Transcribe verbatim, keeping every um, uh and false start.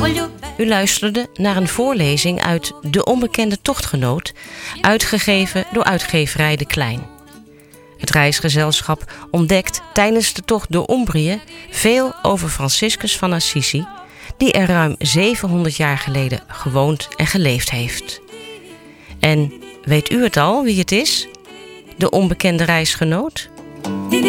U luisterde naar een voorlezing uit De Onbekende Tochtgenoot, uitgegeven door uitgeverij De Klein. Het reisgezelschap ontdekt tijdens de tocht door Umbrië veel over Franciscus van Assisi, die er ruim zevenhonderd jaar geleden gewoond en geleefd heeft. En weet u het al wie het is? De onbekende reisgenoot?